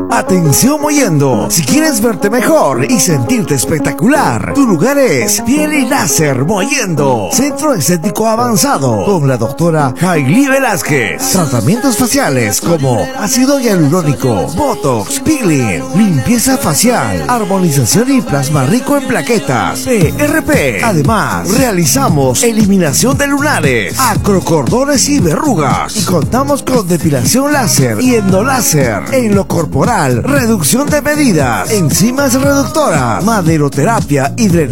Atención Mollendo, si quieres verte mejor y sentirte espectacular, tu lugar es Piel y Láser Mollendo, centro estético avanzado, con la doctora Hailey Velázquez. Tratamientos faciales como ácido hialurónico, botox, peeling, limpieza facial, armonización y plasma rico en plaquetas, PRP. Además, realizamos eliminación de lunares, acrocordones y verrugas, y contamos con depilación láser y endoláser en lo corporal, reducción de medidas, enzimas reductoras, maderoterapia y drenaje